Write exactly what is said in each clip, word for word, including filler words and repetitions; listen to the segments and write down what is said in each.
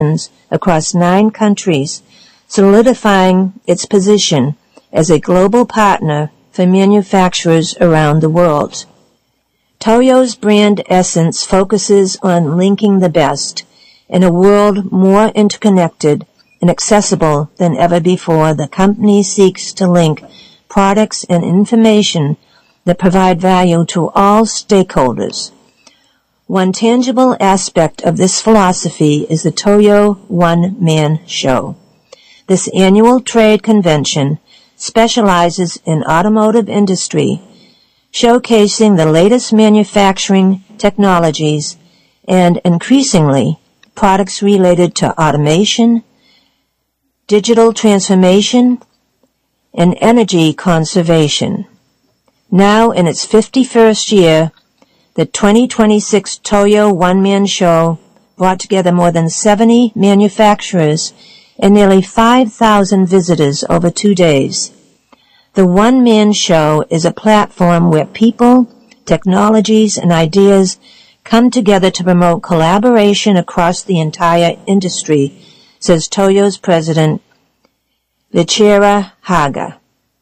across nine countries, solidifying its position as a global partner for manufacturers around the world. Toyo's brand essence focuses on linking the best. In a world more interconnected and accessible than ever before, the company seeks to link products and information that provide value to all stakeholders. One tangible aspect of this philosophy is the Toyo One-Man Show. This annual trade convention specializes in automotive industry, showcasing the latest manufacturing technologies and, increasingly, products related to automation, digital transformation, and energy conservation. Now in its fifty-first year, the twenty twenty-six Toyo One-Man Show brought together more than seventy manufacturers and nearly five thousand visitors over two days. The One-Man Show is a platform where people, technologies, and ideas come together to promote collaboration across the entire industry, says Toyo's president, Vichira Haga.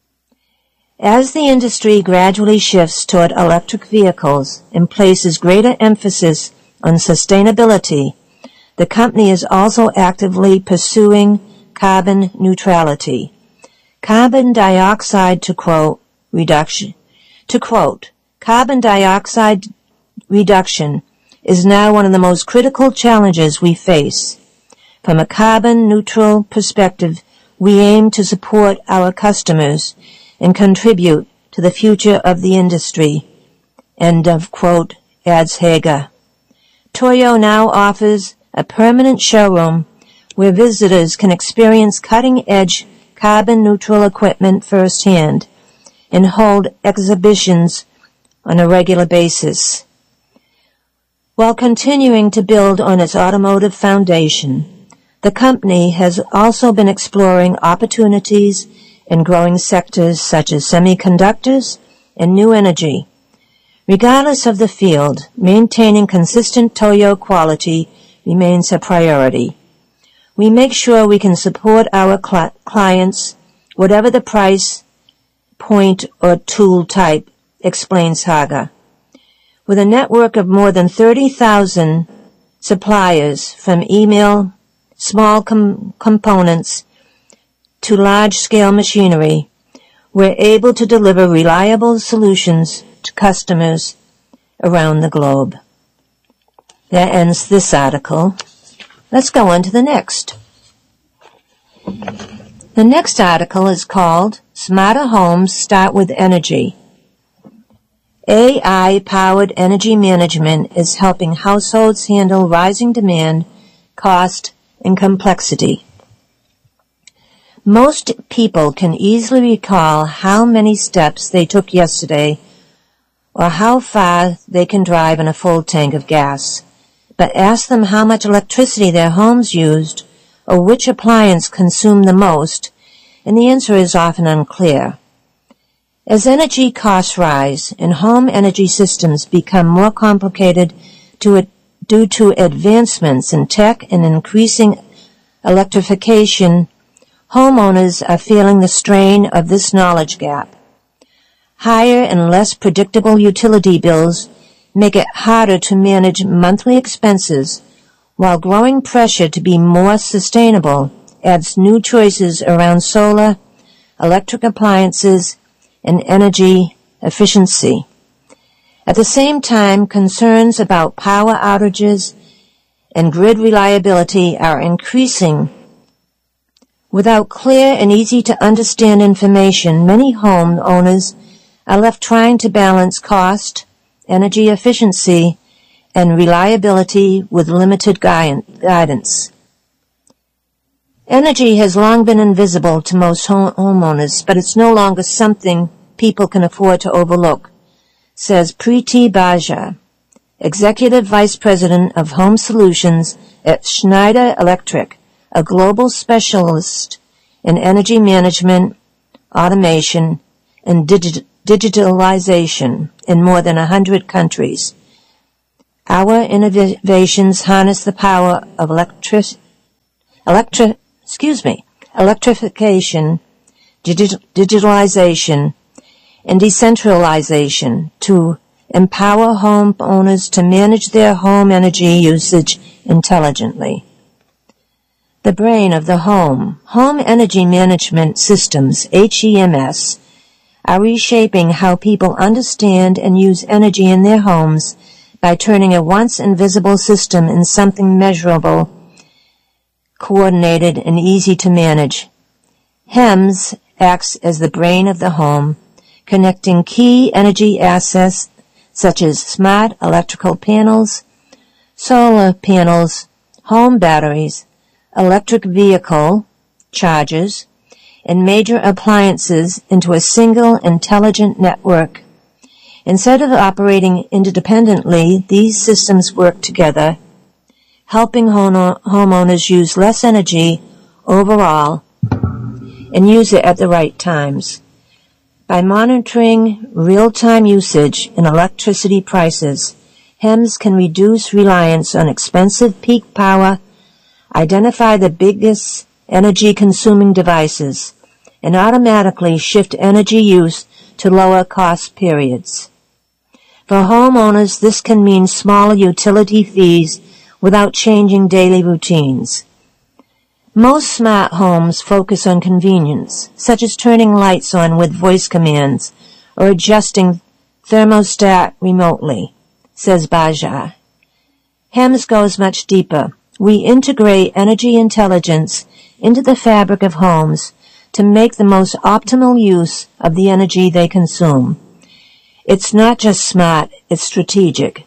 As the industry gradually shifts toward electric vehicles and places greater emphasis on sustainability, the company is also actively pursuing carbon neutrality. Carbon dioxide, to quote, reduction, to quote, carbon dioxide reduction is now one of the most critical challenges we face. From a carbon neutral perspective, we aim to support our customers and contribute to the future of the industry. End of quote, adds Haga. Toyo now offers a permanent showroom where visitors can experience cutting-edge carbon-neutral equipment firsthand and hold exhibitions on a regular basis. While continuing to build on its automotive foundation, the company has also been exploring opportunities in growing sectors such as semiconductors and new energy. Regardless of the field, maintaining consistent Toyo quality remains a priority. We make sure we can support our cl- clients, whatever the price, point, or tool type, explains Haga. With a network of more than thirty thousand suppliers, from email, small com- components, to large-scale machinery, we're able to deliver reliable solutions to customers around the globe. That ends this article. Let's go on to the next. The next article is called Smarter Homes Start with Energy. A I-powered energy management is helping households handle rising demand, cost, and complexity. Most people can easily recall how many steps they took yesterday or how far they can drive in a full tank of gas. But ask them how much electricity their homes used or which appliance consumed the most, and the answer is often unclear. As energy costs rise and home energy systems become more complicated to, due to advancements in tech and increasing electrification, homeowners are feeling the strain of this knowledge gap. Higher and less predictable utility bills make it harder to manage monthly expenses, while growing pressure to be more sustainable adds new choices around solar, electric appliances, and energy efficiency. At the same time, concerns about power outages and grid reliability are increasing. Without clear and easy-to-understand information, many homeowners are left trying to balance cost, energy efficiency, and reliability with limited guidance. Energy has long been invisible to most homeowners, but it's no longer something people can afford to overlook, says Preeti Bhaja, Executive Vice President of Home Solutions at Schneider Electric, a global specialist in energy management, automation, and digi- digitalization in more than one hundred countries. Our innovations harness the power of electric- electri- excuse me, electrification, digi- digitalization, and decentralization to empower homeowners to manage their home energy usage intelligently. The brain of the home. Home energy management systems, H E M S, are reshaping how people understand and use energy in their homes by turning a once invisible system into something measurable, coordinated, and easy to manage. H E M S acts as the brain of the home, connecting key energy assets such as smart electrical panels, solar panels, home batteries, electric vehicle chargers, and major appliances into a single intelligent network. Instead of operating independently, these systems work together, helping homeowners use less energy overall and use it at the right times. By monitoring real-time usage and electricity prices, H E M S can reduce reliance on expensive peak power, identify the biggest energy-consuming devices, and automatically shift energy use to lower cost periods. For homeowners, this can mean smaller utility fees without changing daily routines. Most smart homes focus on convenience, such as turning lights on with voice commands or adjusting thermostat remotely, says Baja. H E M S goes much deeper. We integrate energy intelligence into the fabric of homes to make the most optimal use of the energy they consume. It's not just smart, it's strategic.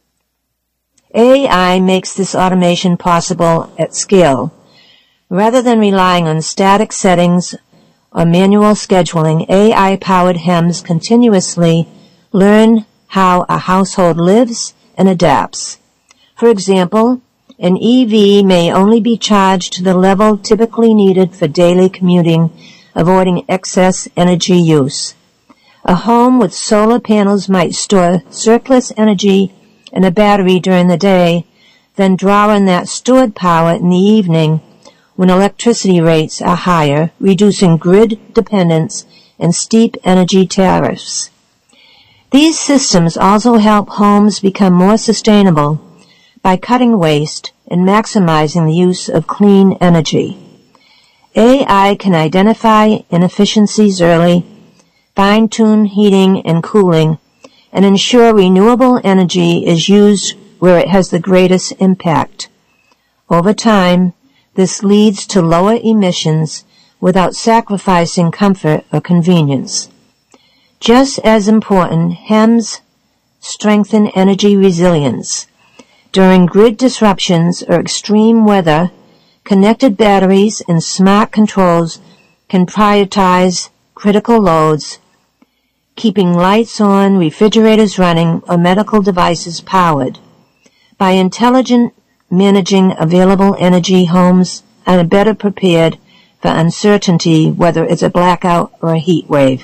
A I makes this automation possible at scale. Rather than relying on static settings or manual scheduling, A I-powered H E M S continuously learn how a household lives and adapts. For example, an E V may only be charged to the level typically needed for daily commuting, avoiding excess energy use. A home with solar panels might store surplus energy in a battery during the day, then draw on that stored power in the evening when electricity rates are higher, reducing grid dependence and steep energy tariffs. These systems also help homes become more sustainable by cutting waste and maximizing the use of clean energy. A I can identify inefficiencies early, fine-tune heating and cooling, and ensure renewable energy is used where it has the greatest impact. Over time, this leads to lower emissions without sacrificing comfort or convenience. Just as important, H E M S strengthen energy resilience. During grid disruptions or extreme weather, connected batteries and smart controls can prioritize critical loads, keeping lights on, refrigerators running, or medical devices powered. By intelligent managing available energy, homes are better prepared for uncertainty, whether it's a blackout or a heat wave.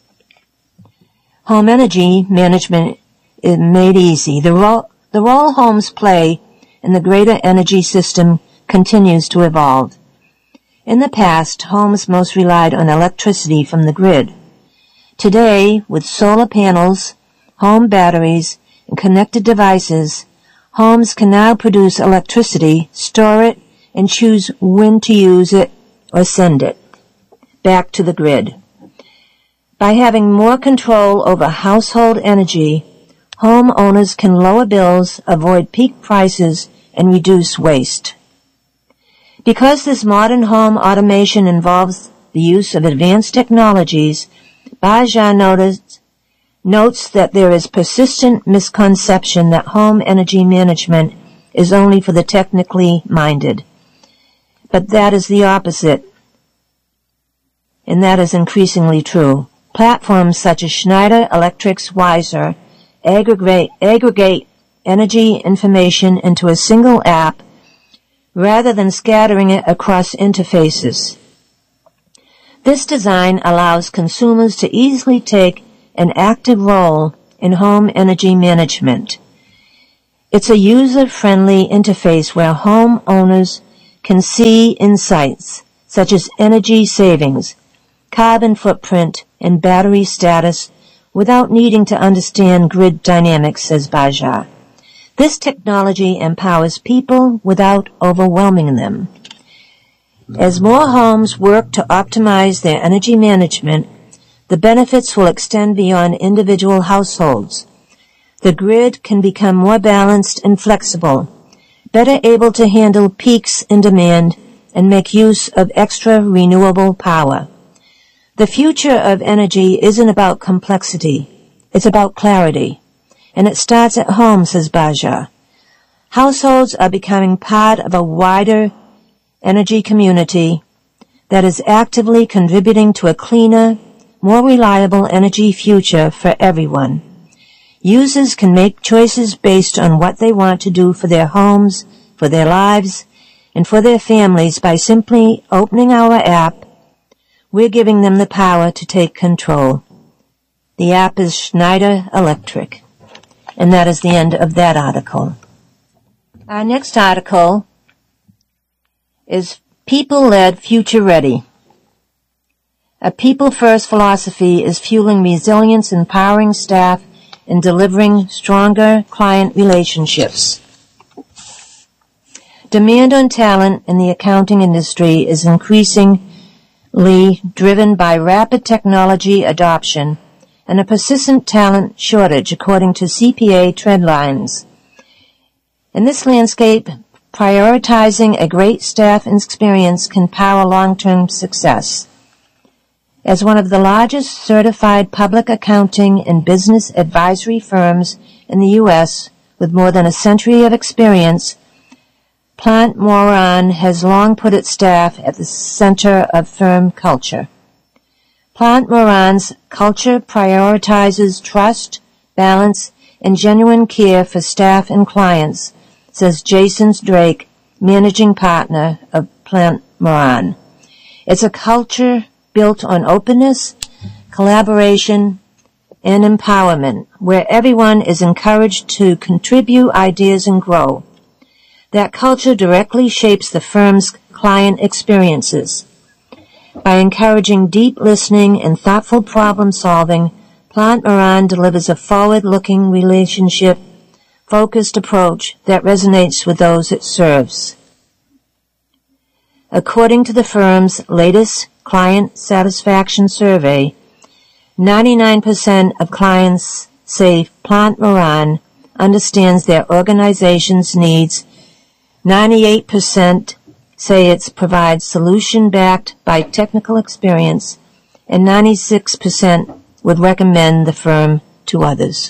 Home energy management is made easy. The role, the role homes play in the greater energy system continues to evolve. In the past, homes most relied on electricity from the grid. Today, with solar panels, home batteries, and connected devices, homes can now produce electricity, store it, and choose when to use it or send it back to the grid. By having more control over household energy, homeowners can lower bills, avoid peak prices, and reduce waste. Because this modern home automation involves the use of advanced technologies, Baja noticed notes that there is persistent misconception that home energy management is only for the technically minded. But that is the opposite, and that is increasingly true. Platforms such as Schneider Electric's Wiser aggregate, aggregate energy information into a single app rather than scattering it across interfaces. This design allows consumers to easily take an active role in home energy management. It's a user-friendly interface where homeowners can see insights such as energy savings, carbon footprint, and battery status without needing to understand grid dynamics, says Bajaj. This technology empowers people without overwhelming them. As more homes work to optimize their energy management, the benefits will extend beyond individual households. The grid can become more balanced and flexible, better able to handle peaks in demand and make use of extra renewable power. The future of energy isn't about complexity. It's about clarity. And it starts at home, says Bajaj. Households are becoming part of a wider energy community that is actively contributing to a cleaner, more reliable energy future for everyone. Users can make choices based on what they want to do for their homes, for their lives, and for their families by simply opening our app. We're giving them the power to take control. The app is Schneider Electric. And that is the end of that article. Our next article is People-Led Future Ready. A people-first philosophy is fueling resilience, empowering staff, and delivering stronger client relationships. Demand on talent in the accounting industry is increasingly driven by rapid technology adoption and a persistent talent shortage, according to C P A trendlines. In this landscape, prioritizing a great staff experience can power long-term success. As one of the largest certified public accounting and business advisory firms in the U S with more than a century of experience, Plante Moran has long put its staff at the center of firm culture. Plante Moran's culture prioritizes trust, balance, and genuine care for staff and clients, says Jason Drake, managing partner of Plante Moran. It's a culture built on openness, collaboration, and empowerment, where everyone is encouraged to contribute ideas and grow. That culture directly shapes the firm's client experiences. By encouraging deep listening and thoughtful problem-solving, Plante Moran delivers a forward-looking, relationship-focused approach that resonates with those it serves. According to the firm's latest client satisfaction survey, ninety-nine percent of clients say Plante Moran understands their organization's needs. ninety-eight percent say it provides solution backed by technical experience, and ninety-six percent would recommend the firm to others.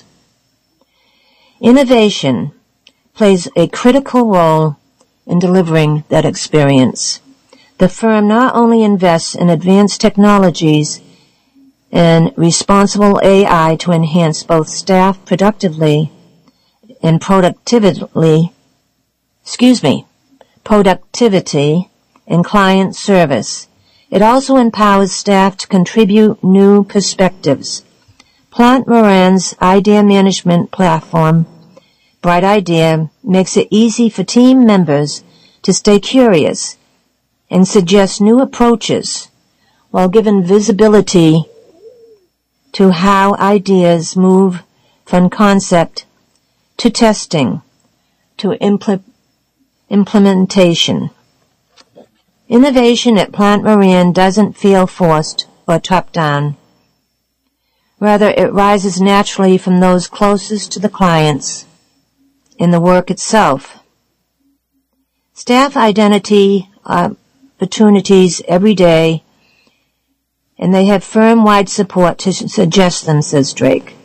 Innovation plays a critical role in delivering that experience. The firm not only invests in advanced technologies and responsible A I to enhance both staff productively and productively, excuse me, productivity and client service. It also empowers staff to contribute new perspectives. Plante Moran's idea management platform, Bright Idea, makes it easy for team members to stay curious and suggest new approaches while giving visibility to how ideas move from concept to testing to impl- implementation. Innovation at Plante Moran doesn't feel forced or top-down. Rather, it rises naturally from those closest to the clients in the work itself. Staff identity opportunities every day, and they have firm-wide support to suggest them, says Drake.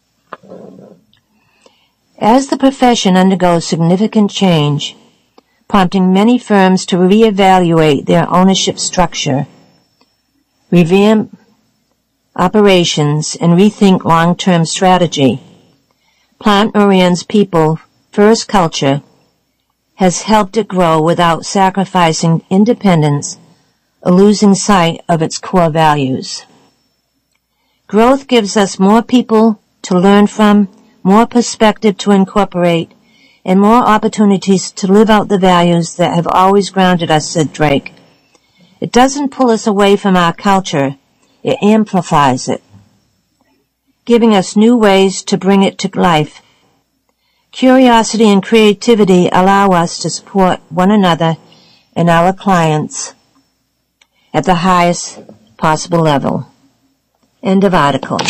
As the profession undergoes significant change, prompting many firms to reevaluate their ownership structure, revamp operations, and rethink long-term strategy, Plante Moran's people-first culture has helped it grow without sacrificing independence or losing sight of its core values. Growth gives us more people to learn from, more perspective to incorporate, and more opportunities to live out the values that have always grounded us, said Drake. It doesn't pull us away from our culture, it amplifies it, giving us new ways to bring it to life. Curiosity and creativity allow us to support one another and our clients at the highest possible level. End of article.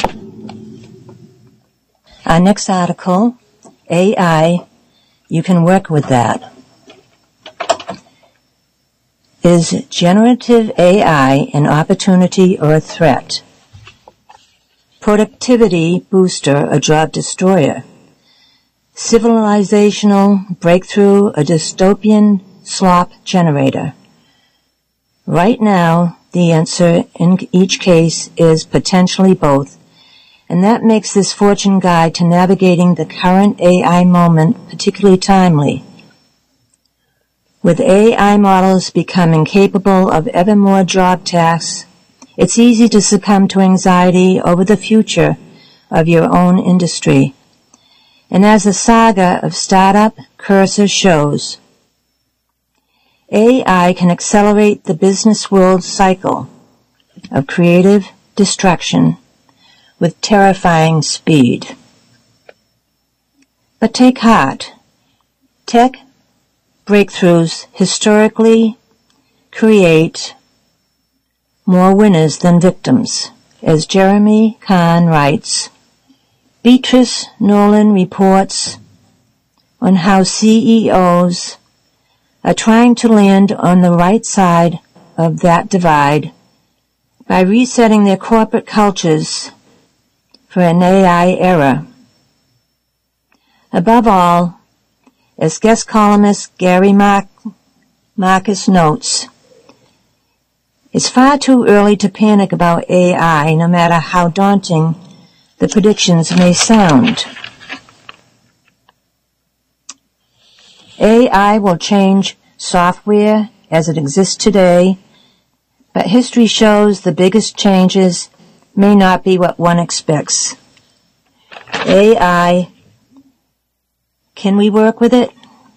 Our next article, A I, you can work with that. Is generative A I an opportunity or a threat? Productivity booster, a job destroyer. Civilizational breakthrough, a dystopian slop generator. Right now, the answer in each case is potentially both, and that makes this fortune guide to navigating the current A I moment particularly timely. With A I models becoming capable of ever more job tasks, it's easy to succumb to anxiety over the future of your own industry. And as the saga of startup cursor shows, A I can accelerate the business world cycle of creative destruction with terrifying speed. But take heart. Tech breakthroughs historically create more winners than victims. As Jeremy Kahn writes, Beatrice Nolan reports on how C E Os are trying to land on the right side of that divide by resetting their corporate cultures for an A I era. Above all, as guest columnist Gary Mar- Marcus notes, it's far too early to panic about A I, no matter how daunting the predictions may sound. A I will change software as it exists today, but history shows the biggest changes may not be what one expects. A I, can we work with it?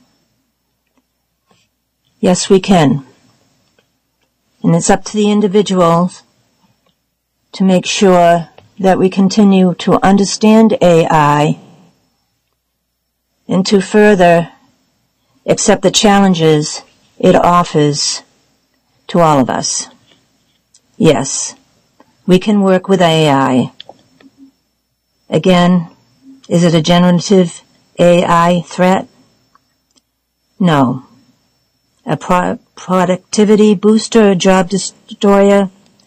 Yes, we can. And it's up to the individuals to make sure that we continue to understand A I and to further accept the challenges it offers to all of us. Yes, we can work with A I. Again, is it a generative A I threat? No. A pro- productivity booster, a job destroyer?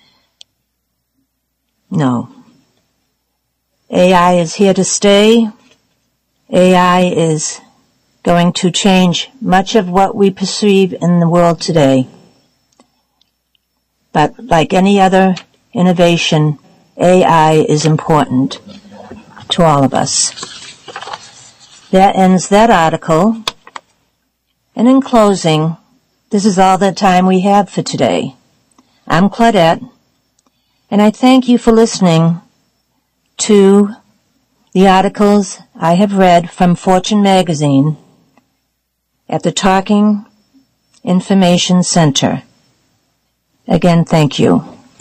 No. A I is here to stay. A I is going to change much of what we perceive in the world today. But like any other innovation, A I is important to all of us. That ends that article. And in closing, this is all the time we have for today. I'm Claudette, and I thank you for listening to the articles I have read from Fortune Magazine at the Talking Information Center. Again, thank you.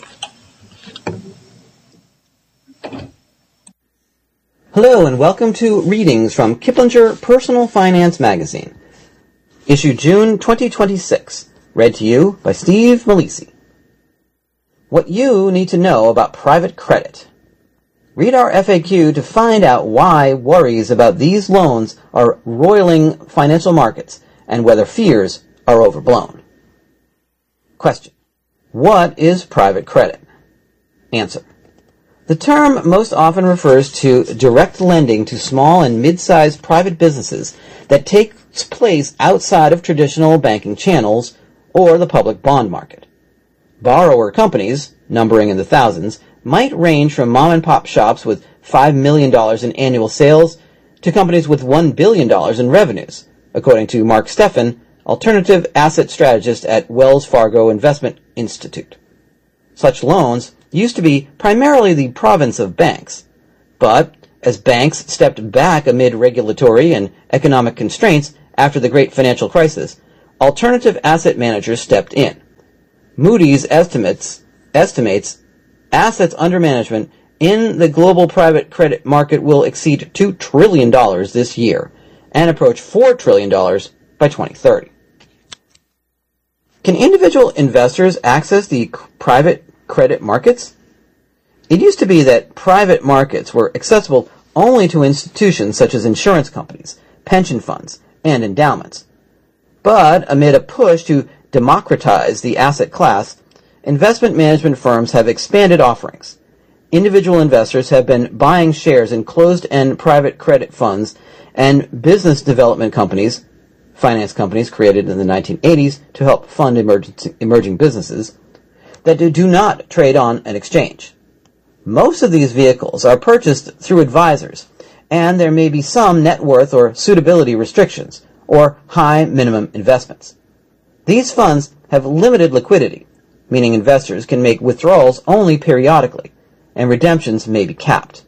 Hello and welcome to Readings from Kiplinger Personal Finance Magazine, issue June twenty twenty-six, read to you by Steve Malisi. What you need to know about private credit. Read our F A Q to find out why worries about these loans are roiling financial markets and whether fears are overblown. Question. What is private credit? Answer. The term most often refers to direct lending to small and mid-sized private businesses that takes place outside of traditional banking channels or the public bond market. Borrower companies, numbering in the thousands, might range from mom-and-pop shops with five million dollars in annual sales to companies with one billion dollars in revenues, according to Mark Steffen, alternative asset strategist at Wells Fargo Investment Institute. Such loans used to be primarily the province of banks, but As banks stepped back amid regulatory and economic constraints after the great financial crisis, alternative asset managers stepped in. Moody's estimates, estimates assets under management in the global private credit market will exceed two trillion dollars this year and approach four trillion dollars by twenty thirty. Can individual investors access the private credit markets? It used to be that private markets were accessible only to institutions such as insurance companies, pension funds, and endowments. But amid a push to democratize the asset class, investment management firms have expanded offerings. Individual investors have been buying shares in closed-end private credit funds and business development companies, finance companies created in the nineteen eighties to help fund emerging businesses, that do not trade on an exchange. Most of these vehicles are purchased through advisors, and there may be some net worth or suitability restrictions, or high minimum investments. These funds have limited liquidity, meaning investors can make withdrawals only periodically, and redemptions may be capped.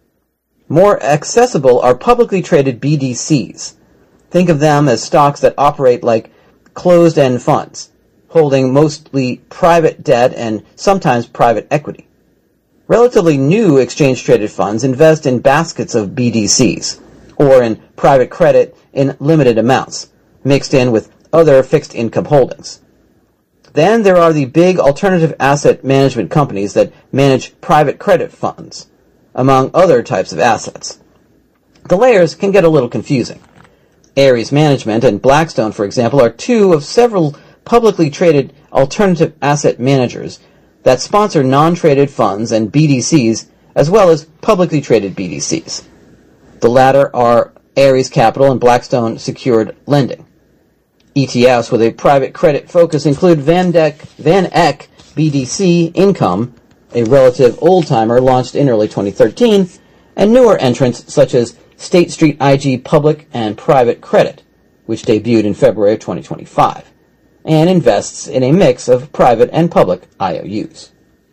More accessible are publicly traded B D Cs. Think of them as stocks that operate like closed-end funds, holding mostly private debt and sometimes private equity. Relatively new exchange-traded funds invest in baskets of B D Cs, or in private credit in limited amounts, mixed in with other fixed income holdings. Then there are the big alternative asset management companies that manage private credit funds, among other types of assets. The layers can get a little confusing. Ares Management and Blackstone, for example, are two of several publicly traded alternative asset managers that sponsor non-traded funds and B D Cs, as well as publicly traded B D Cs. The latter are Ares Capital and Blackstone Secured Lending. E T Fs with a private credit focus include Van, Deck, Van Eck B D C Income, a relative old-timer launched in early twenty thirteen, and newer entrants such as State Street I G Public and Private Credit, which debuted in February of twenty twenty-five, and invests in a mix of private and public I O Us.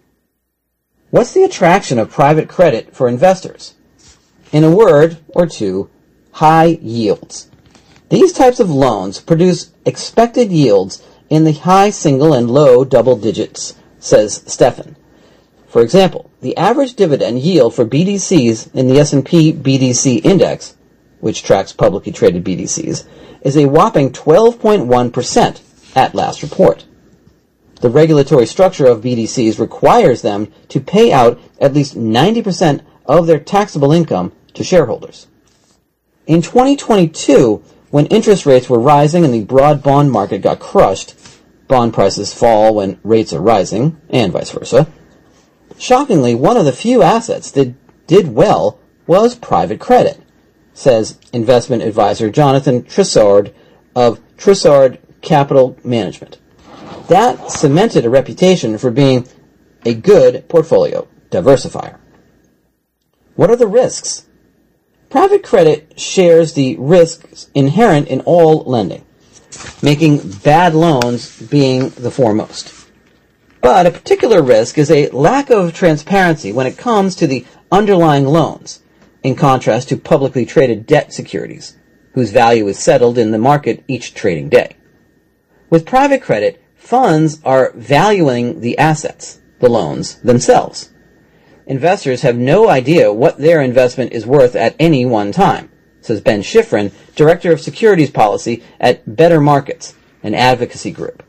What's the attraction of private credit for investors? In a word or two, high yields. These types of loans produce expected yields in the high single and low double digits, says Stephan. For example, the average dividend yield for B D Cs in the S and P B D C Index, which tracks publicly traded B D Cs, is a whopping twelve point one percent at last report. The regulatory structure of B D Cs requires them to pay out at least ninety percent of their taxable income to shareholders. In twenty twenty-two, when interest rates were rising and the broad bond market got crushed, bond prices fall when rates are rising, and vice versa, shockingly, one of the few assets that did well was private credit, says investment advisor Jonathan Trissard of Trissard Capital Management. That cemented a reputation for being a good portfolio diversifier. What are the risks? Private credit shares the risks inherent in all lending, making bad loans being the foremost. But a particular risk is a lack of transparency when it comes to the underlying loans, in contrast to publicly traded debt securities, whose value is settled in the market each trading day. With private credit, funds are valuing the assets, the loans, themselves. Investors have no idea what their investment is worth at any one time, says Ben Schifrin, Director of Securities Policy at Better Markets, an advocacy group.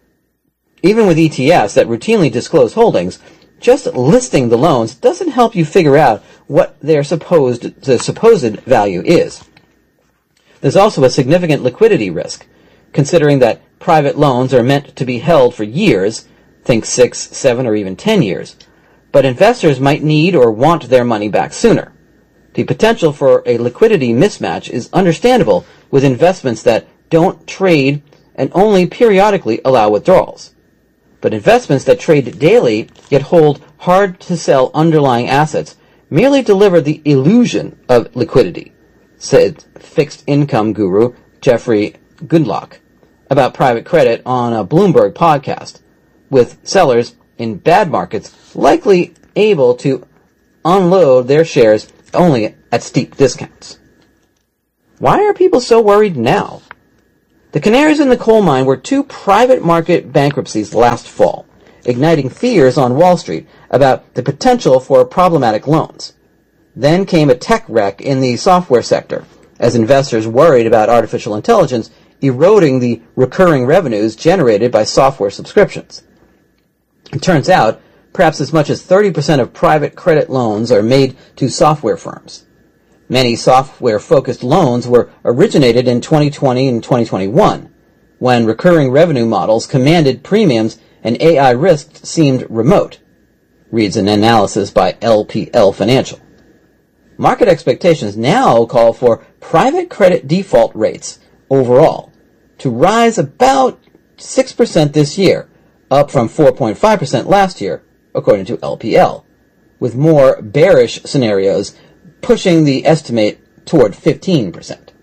Even with E T Fs that routinely disclose holdings, just listing the loans doesn't help you figure out what their supposed, the supposed value is. There's also a significant liquidity risk, considering that private loans are meant to be held for years, think six, seven, or even ten years, but investors might need or want their money back sooner. The potential for a liquidity mismatch is understandable with investments that don't trade and only periodically allow withdrawals. But investments that trade daily yet hold hard-to-sell underlying assets merely deliver the illusion of liquidity, said fixed income guru Jeffrey Gundlach about private credit on a Bloomberg podcast, with sellers in bad markets likely able to unload their shares only at steep discounts. Why are people so worried now? The canaries in the coal mine were two private market bankruptcies last fall, igniting fears on Wall Street about the potential for problematic loans. Then came a tech wreck in the software sector, as investors worried about artificial intelligence eroding the recurring revenues generated by software subscriptions. It turns out, perhaps as much as thirty percent of private credit loans are made to software firms. Many software-focused loans were originated in twenty twenty and twenty twenty-one, when recurring revenue models commanded premiums and A I risks seemed remote, reads an analysis by L P L Financial. Market expectations now call for private credit default rates overall to rise about six percent this year, up from four point five percent last year, according to L P L, with more bearish scenarios pushing the estimate toward fifteen percent.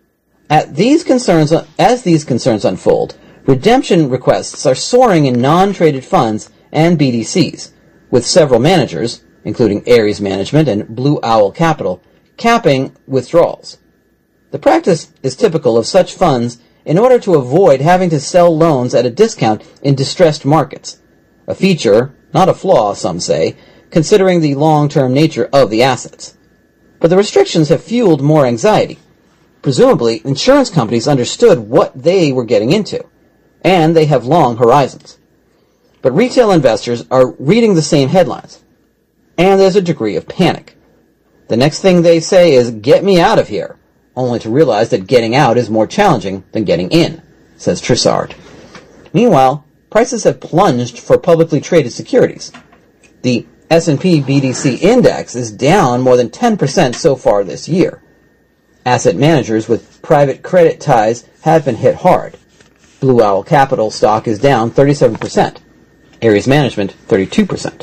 At these concerns, as these concerns unfold, redemption requests are soaring in non-traded funds and B D Cs, with several managers, including Ares Management and Blue Owl Capital, capping withdrawals. The practice is typical of such funds in order to avoid having to sell loans at a discount in distressed markets, a feature, not a flaw, some say, considering the long-term nature of the assets. But the restrictions have fueled more anxiety. Presumably, insurance companies understood what they were getting into, and they have long horizons. But retail investors are reading the same headlines, and there's a degree of panic. The next thing they say is, "Get me out of here," only to realize that getting out is more challenging than getting in, says Trissard. Meanwhile, prices have plunged for publicly traded securities. The S and P B D C index is down more than ten percent so far this year. Asset managers with private credit ties have been hit hard. Blue Owl Capital stock is down thirty-seven percent. Ares Management, thirty-two percent.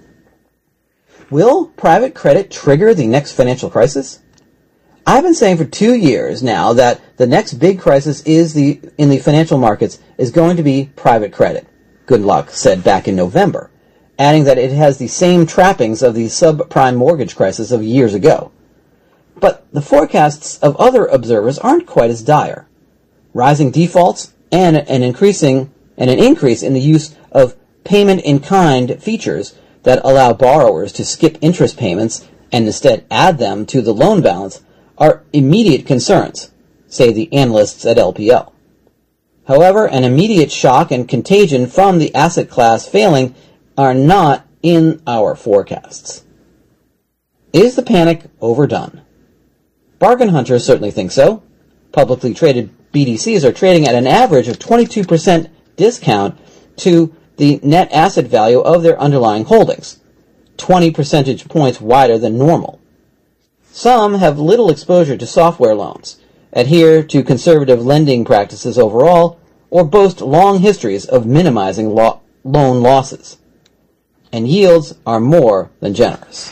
Will private credit trigger the next financial crisis? I've been saying for two years now that the next big crisis is the in the financial markets is going to be private credit, Goodluck said back in November, adding that it has the same trappings of the subprime mortgage crisis of years ago. But the forecasts of other observers aren't quite as dire. Rising defaults and an increasing and an increase in the use of payment-in-kind features that allow borrowers to skip interest payments and instead add them to the loan balance are immediate concerns, say the analysts at L P L. However, an immediate shock and contagion from the asset class failing are not in our forecasts. Is the panic overdone? Bargain hunters certainly think so. Publicly traded B D Cs are trading at an average of twenty-two percent discount to the net asset value of their underlying holdings, twenty percentage points wider than normal. Some have little exposure to software loans, adhere to conservative lending practices overall, or boast long histories of minimizing lo- loan losses. And yields are more than generous.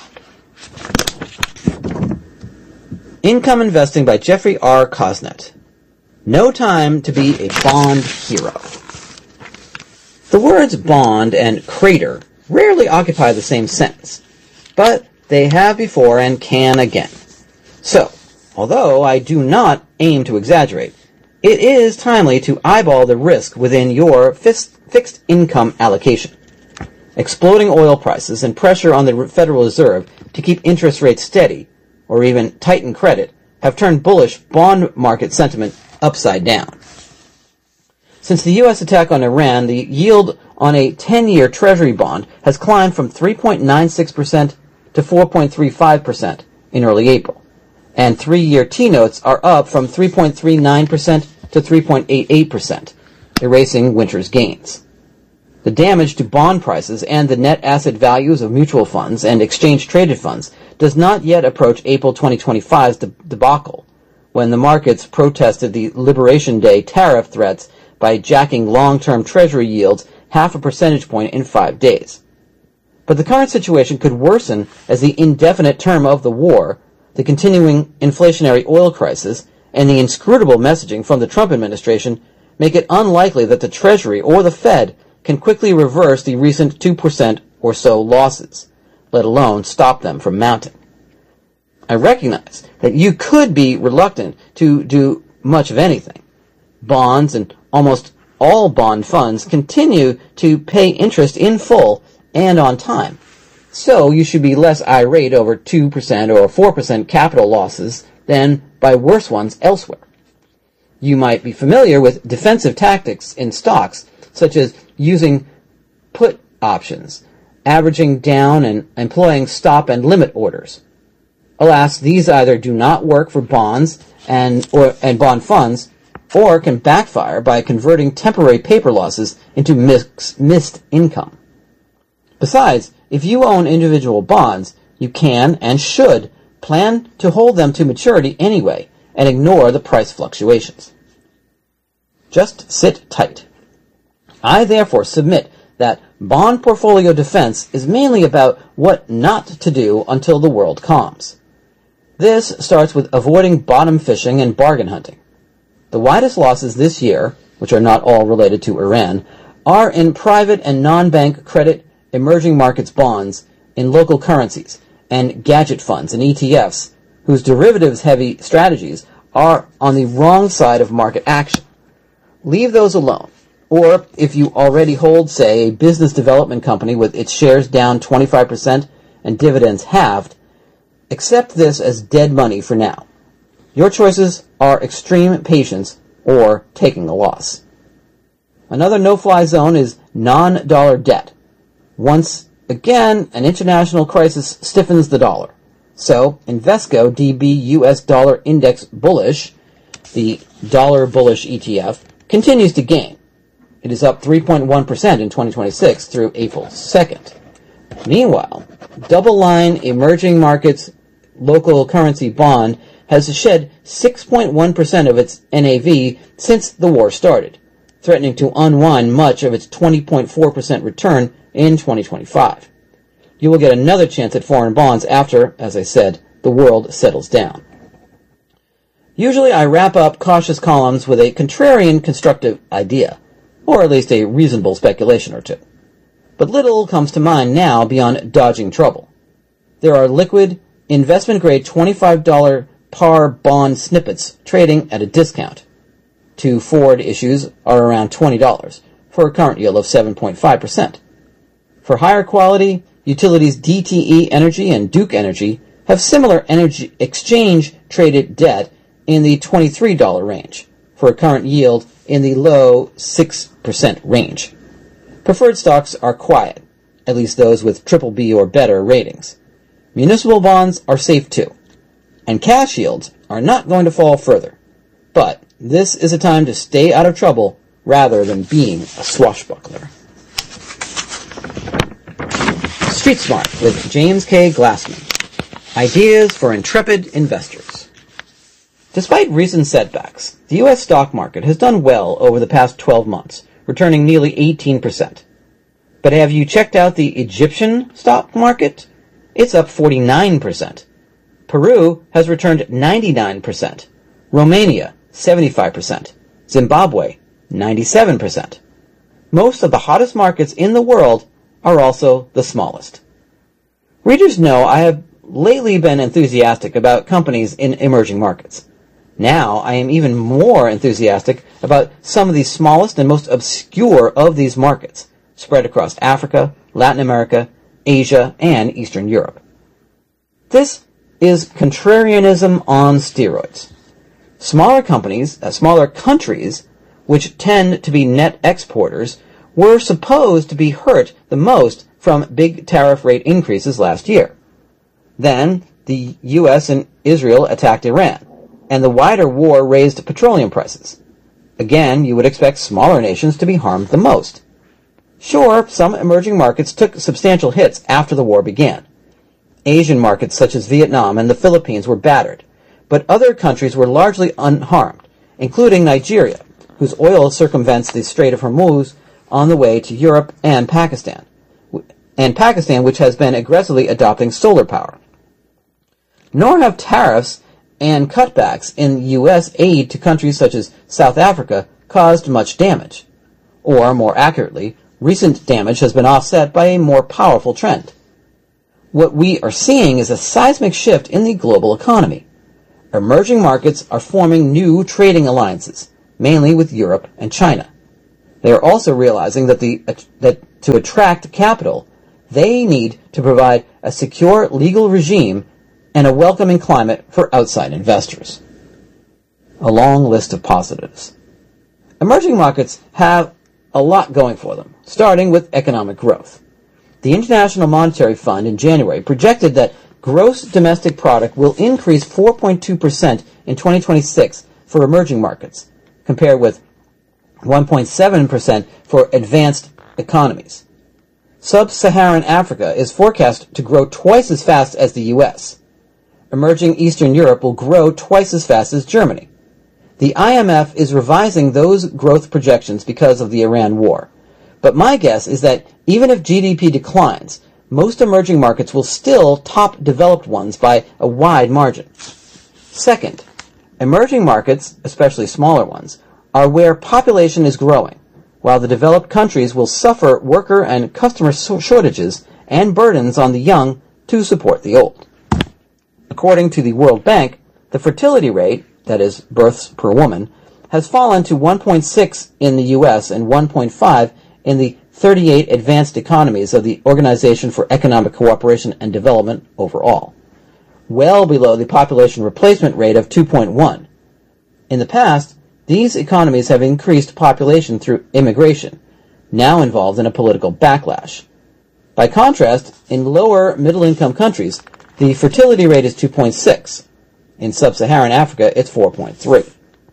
Income Investing by Jeffrey R. Kosnet. No time to be a bond hero. The words bond and crater rarely occupy the same sentence, but they have before and can again. So, although I do not aim to exaggerate, it is timely to eyeball the risk within your fixed income allocation. Exploding oil prices and pressure on the Federal Reserve to keep interest rates steady, or even tighten credit, have turned bullish bond market sentiment upside down. Since the U S attack on Iran, the yield on a ten-year Treasury bond has climbed from three point nine six percent to four point three five percent in early April, and three-year T-notes are up from three point three nine percent to three point eight eight percent, erasing winter's gains. The damage to bond prices and the net asset values of mutual funds and exchange-traded funds does not yet approach April twenty twenty-five's debacle, when the markets protested the Liberation Day tariff threats by jacking long-term Treasury yields half a percentage point in five days. But the current situation could worsen as the indefinite term of the war, the continuing inflationary oil crisis, and the inscrutable messaging from the Trump administration make it unlikely that the Treasury or the Fed can quickly reverse the recent two percent or so losses, let alone stop them from mounting. I recognize that you could be reluctant to do much of anything. Bonds and almost all bond funds continue to pay interest in full and on time. So you should be less irate over two percent or four percent capital losses than by worse ones elsewhere. You might be familiar with defensive tactics in stocks, such as using put options, averaging down, and employing stop and limit orders. Alas, these either do not work for bonds and or and bond funds, or can backfire by converting temporary paper losses into mix, missed income. Besides, if you own individual bonds, you can and should plan to hold them to maturity anyway and ignore the price fluctuations. Just sit tight. I therefore submit that bond portfolio defense is mainly about what not to do until the world calms. This starts with avoiding bottom fishing and bargain hunting. The widest losses this year, which are not all related to Iran, are in private and non-bank credit, emerging markets bonds, in local currencies, and gadget funds and E T Fs, whose derivatives-heavy strategies are on the wrong side of market action. Leave those alone. Or, if you already hold, say, a business development company with its shares down twenty-five percent and dividends halved, accept this as dead money for now. Your choices are extreme patience or taking a loss. Another no-fly zone is non-dollar debt. Once again, an international crisis stiffens the dollar. So, Invesco D B U S Dollar Index Bullish, the dollar bullish E T F, continues to gain. It is up three point one percent in twenty twenty-six through April second. Meanwhile, Double Line Emerging Markets Local Currency Bond has shed six point one percent of its N A V since the war started, threatening to unwind much of its twenty point four percent return in twenty twenty-five. You will get another chance at foreign bonds after, as I said, the world settles down. Usually I wrap up cautious columns with a contrarian constructive idea, or at least a reasonable speculation or two. But little comes to mind now beyond dodging trouble. There are liquid, investment-grade twenty-five dollars par bond snippets trading at a discount. Two Ford issues are around twenty dollars, for a current yield of seven point five percent. For higher quality, utilities D T E Energy and Duke Energy have similar energy exchange-traded debt in the twenty-three dollars range, for a current yield in the low six percent range. Preferred stocks are quiet, at least those with triple B or better ratings. Municipal bonds are safe too, and cash yields are not going to fall further. But this is a time to stay out of trouble rather than being a swashbuckler. Street Smart with James K. Glassman. Ideas for intrepid investors. Despite recent setbacks, the U S stock market has done well over the past twelve months, returning nearly eighteen percent. But have you checked out the Egyptian stock market? It's up forty-nine percent. Peru has returned ninety-nine percent. Romania, seventy-five percent. Zimbabwe, ninety-seven percent. Most of the hottest markets in the world are also the smallest. Readers know I have lately been enthusiastic about companies in emerging markets. Now I am even more enthusiastic about some of the smallest and most obscure of these markets, spread across Africa, Latin America, Asia, and Eastern Europe. This is contrarianism on steroids. Smaller companies, uh, smaller countries, which tend to be net exporters, were supposed to be hurt the most from big tariff rate increases last year. Then, the U S and Israel attacked Iran, and the wider war raised petroleum prices. Again, you would expect smaller nations to be harmed the most. Sure, some emerging markets took substantial hits after the war began. Asian markets such as Vietnam and the Philippines were battered, but other countries were largely unharmed, including Nigeria, whose oil circumvents the Strait of Hormuz on the way to Europe, and Pakistan, and Pakistan, which has been aggressively adopting solar power. Nor have tariffs and cutbacks in U S aid to countries such as South Africa caused much damage. Or, more accurately, recent damage has been offset by a more powerful trend. what we are seeing is a seismic shift in the global economy. Emerging markets are forming new trading alliances, mainly with Europe and China. They are also realizing that, the, that to attract capital, they need to provide a secure legal regime and a welcoming climate for outside investors. A long list of positives. Emerging markets have a lot going for them, starting with economic growth. The International Monetary Fund in January projected that gross domestic product will increase four point two percent in twenty twenty-six for emerging markets, compared with one point seven percent for advanced economies. Sub-Saharan Africa is forecast to grow twice as fast as the U S. Emerging Eastern Europe will grow twice as fast as Germany. The I M F is revising those growth projections because of the Iran war. But my guess is that even if G D P declines, most emerging markets will still top developed ones by a wide margin. Second, emerging markets, especially smaller ones, are where population is growing, while the developed countries will suffer worker and customer shortages and burdens on the young to support the old. According to the World Bank, the fertility rate, that is, births per woman, has fallen to one point six in the U S and one point five in the thirty-eight advanced economies of the Organization for Economic Cooperation and Development overall, well below the population replacement rate of two point one. In the past, these economies have increased population through immigration, now involved in a political backlash. By contrast, in lower middle-income countries, the fertility rate is two point six. In sub-Saharan Africa, it's four point three.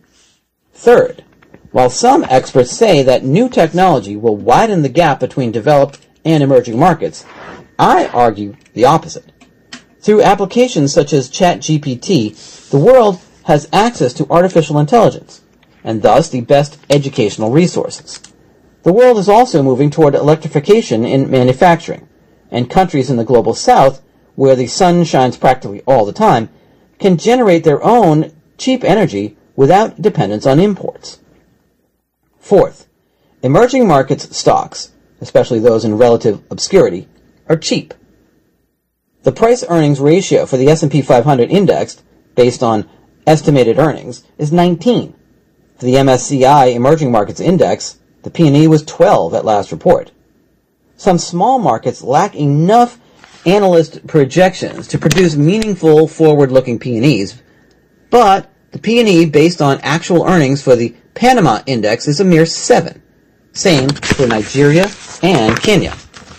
Third, while some experts say that new technology will widen the gap between developed and emerging markets, I argue the opposite. Through applications such as ChatGPT, the world has access to artificial intelligence, and thus the best educational resources. The world is also moving toward electrification in manufacturing, and countries in the global south, where the sun shines practically all the time, can generate their own cheap energy without dependence on imports. Fourth, emerging markets stocks, especially those in relative obscurity, are cheap. The price-earnings ratio for the S and P five hundred index, based on estimated earnings, is nineteen. For the M S C I Emerging Markets Index, the P and E was twelve at last report. Some small markets lack enough analyst projections to produce meaningful forward-looking P and Es, but the P and E based on actual earnings for the Panama Index is a mere seven. Same for Nigeria and Kenya.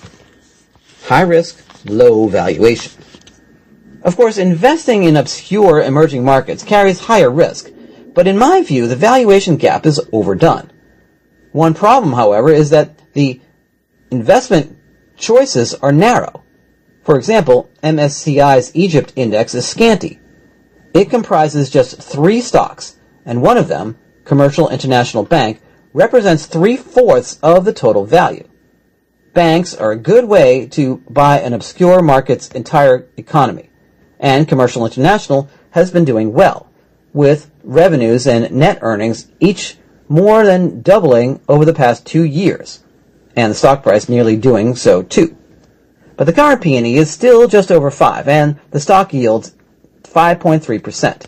High risk, low valuation. Of course, investing in obscure emerging markets carries higher risk, but in my view, the valuation gap is overdone. One problem, however, is that the investment choices are narrow. For example, M S C I's Egypt Index is scanty. It comprises just three stocks, and one of them, Commercial International Bank, represents three-fourths of the total value. Banks are a good way to buy an obscure market's entire economy, and Commercial International has been doing well, with revenues and net earnings each more than doubling over the past two years, and the stock price nearly doing so too. But the current P and E is still just over five, and the stock yields five point three percent.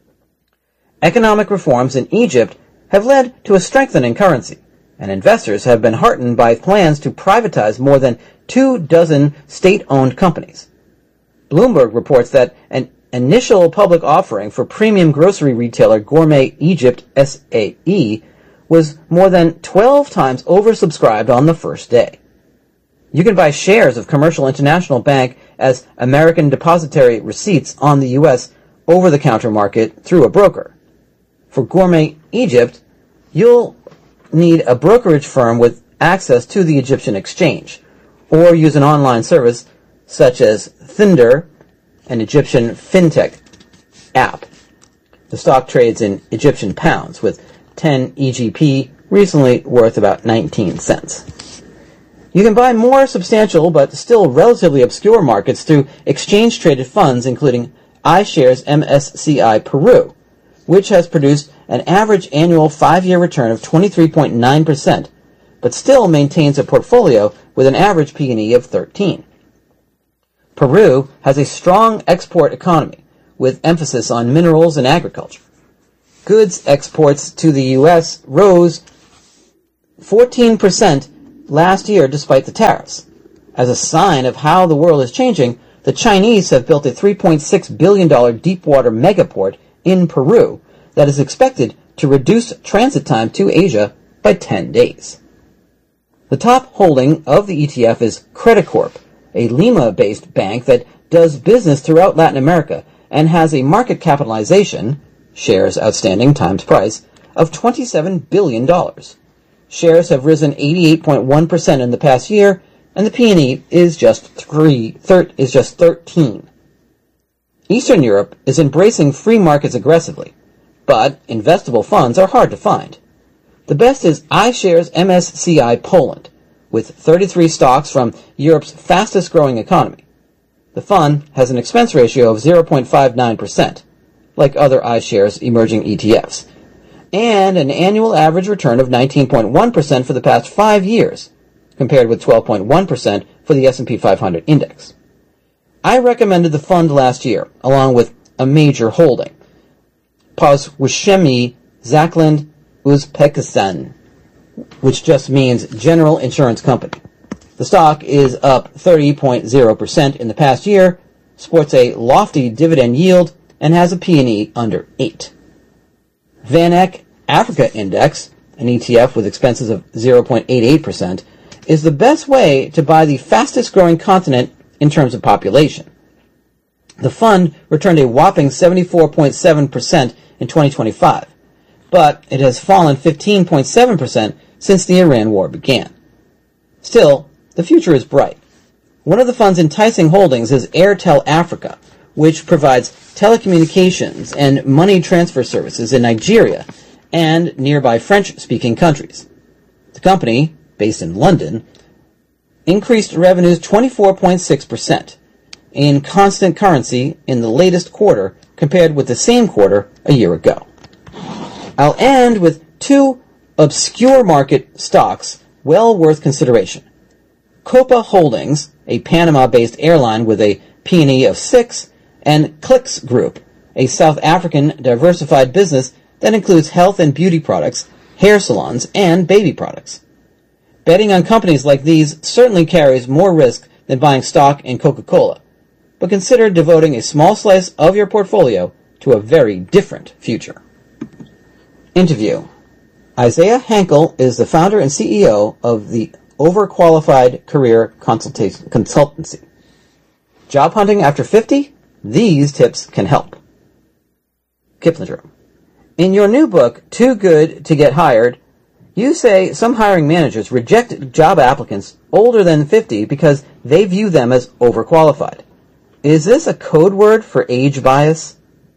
Economic reforms in Egypt have led to a strengthening currency, and investors have been heartened by plans to privatize more than two dozen state-owned companies. Bloomberg reports that an initial public offering for premium grocery retailer Gourmet Egypt S A E was more than twelve times oversubscribed on the first day. You can buy shares of Commercial International Bank as American Depository Receipts on the U S over-the-counter market through a broker. For Gourmet Egypt, you'll need a brokerage firm with access to the Egyptian exchange, or use an online service such as Thinder, an Egyptian fintech app. The stock trades in Egyptian pounds, with ten E G P recently worth about nineteen cents. You can buy more substantial but still relatively obscure markets through exchange-traded funds, including iShares M S C I Peru, which has produced an average annual five-year return of twenty-three point nine percent, but still maintains a portfolio with an average P and E of thirteen. Peru has a strong export economy, with emphasis on minerals and agriculture. Goods exports to the U S rose fourteen percent last year despite the tariffs. As a sign of how the world is changing, the Chinese have built a three point six billion dollars deepwater megaport in Peru that is expected to reduce transit time to Asia by ten days. The top holding of the E T F is Credicorp, a Lima-based bank that does business throughout Latin America and has a market capitalization, shares outstanding times price, of twenty-seven billion dollars. Shares have risen eighty-eight point one percent in the past year, and the P and E is just three, thir- is just thirteen. Eastern Europe is embracing free markets aggressively, but investable funds are hard to find. The best is iShares M S C I Poland, with thirty-three stocks from Europe's fastest-growing economy. The fund has an expense ratio of zero point five nine percent, like other iShares emerging E T Fs, and an annual average return of nineteen point one percent for the past five years, compared with twelve point one percent for the S and P five hundred index. I recommended the fund last year, along with a major holding, Pozwishemi Zakland Uzbekistan, which just means General Insurance Company. The stock is up thirty point zero percent in the past year, sports a lofty dividend yield, and has a P and E under eight. V A N E C Africa Index, an E T F with expenses of zero point eight eight percent, is the best way to buy the fastest-growing continent in terms of population. The fund returned a whopping seventy-four point seven percent in twenty twenty-five, but it has fallen fifteen point seven percent since the Iran war began. Still, the future is bright. One of the fund's enticing holdings is Airtel Africa, which provides telecommunications and money transfer services in Nigeria and nearby French-speaking countries. The company, based in London, increased revenues twenty-four point six percent in constant currency in the latest quarter compared with the same quarter a year ago. I'll end with two obscure market stocks well worth consideration. Copa Holdings, a Panama-based airline with a P and E of six, and Clicks Group, a South African diversified business that includes health and beauty products, hair salons, and baby products. Betting on companies like these certainly carries more risk than buying stock in Coca-Cola, but consider devoting a small slice of your portfolio to a very different future. Interview. Isaiah Hankel is the founder and C E O of the Overqualified Career Consultancy. Job hunting after fifty? These tips can help. Kiplinger. In your new book, Too Good to Get Hired, you say some hiring managers reject job applicants older than fifty because they view them as overqualified. Is this a code word for age bias?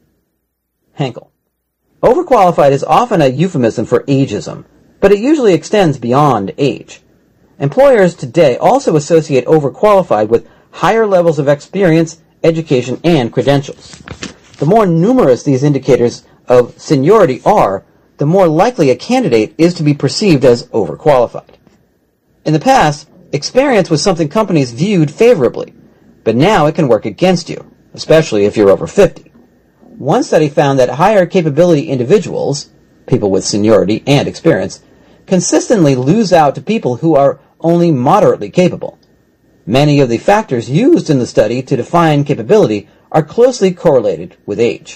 Hankel. Overqualified is often a euphemism for ageism, but it usually extends beyond age. Employers today also associate overqualified with higher levels of experience, education, and credentials. The more numerous these indicators of seniority are, the more likely a candidate is to be perceived as overqualified. In the past, experience was something companies viewed favorably, but now it can work against you, especially if you're over fifty. One study found that higher capability individuals, people with seniority and experience, consistently lose out to people who are only moderately capable. Many of the factors used in the study to define capability are closely correlated with age.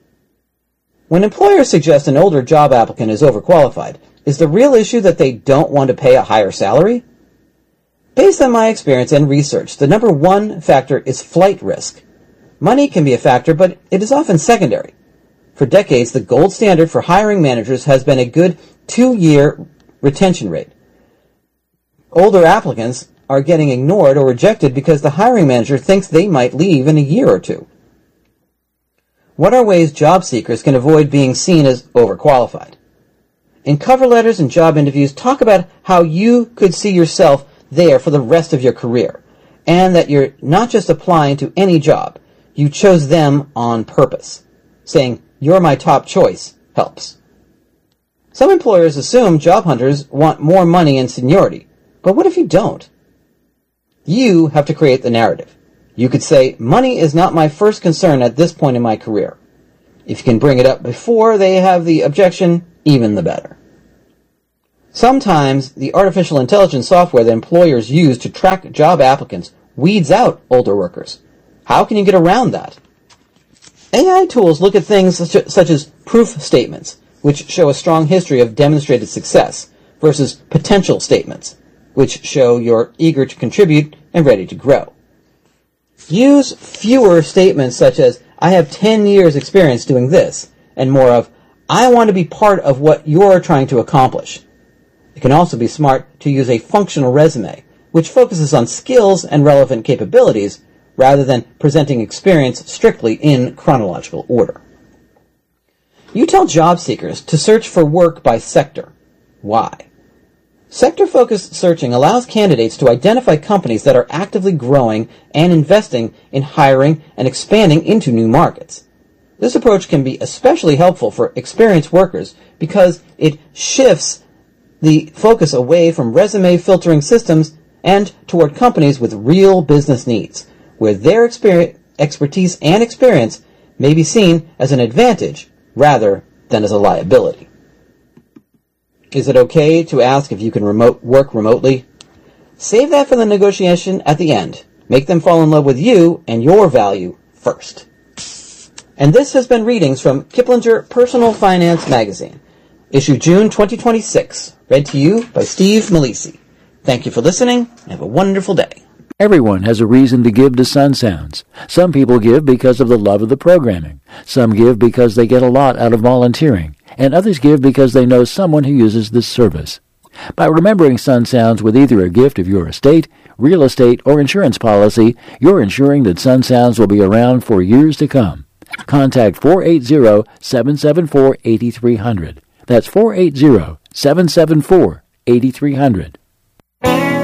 When employers suggest an older job applicant is overqualified, is the real issue that they don't want to pay a higher salary? Based on my experience and research, the number one factor is flight risk. Money can be a factor, but it is often secondary. For decades, the gold standard for hiring managers has been a good two-year retention rate. Older applicants are getting ignored or rejected because the hiring manager thinks they might leave in a year or two. What are ways job seekers can avoid being seen as overqualified? In cover letters and job interviews, talk about how you could see yourself there for the rest of your career, and that you're not just applying to any job. You chose them on purpose. Saying, "You're my top choice," helps. Some employers assume job hunters want more money and seniority, but what if you don't? You have to create the narrative. You could say, money is not my first concern at this point in my career. If you can bring it up before they have the objection, even the better. Sometimes the artificial intelligence software that employers use to track job applicants weeds out older workers. How can you get around that? A I tools look at things such, such as proof statements, which show a strong history of demonstrated success, versus potential statements, which show you're eager to contribute and ready to grow. Use fewer statements such as, I have ten years experience doing this, and more of, I want to be part of what you're trying to accomplish. It can also be smart to use a functional resume, which focuses on skills and relevant capabilities, rather than presenting experience strictly in chronological order. You tell job seekers to search for work by sector. Why? Sector-focused searching allows candidates to identify companies that are actively growing and investing in hiring and expanding into new markets. This approach can be especially helpful for experienced workers because it shifts the focus away from resume filtering systems and toward companies with real business needs, where their experience, expertise and experience may be seen as an advantage rather than as a liability. Is it okay to ask if you can remote work remotely? Save that for the negotiation at the end. Make them fall in love with you and your value first. And this has been readings from Kiplinger Personal Finance Magazine, issue June twenty twenty-six, read to you by Steve Malisi. Thank you for listening, and have a wonderful day. Everyone has a reason to give to Sun Sounds. Some people give because of the love of the programming. Some give because they get a lot out of volunteering. And others give because they know someone who uses this service. By remembering Sun Sounds with either a gift of your estate, real estate, or insurance policy, you're ensuring that Sun Sounds will be around for years to come. Contact four eight zero, seven seven four, eight three zero zero. That's four eight zero, seven seven four, eight three zero zero.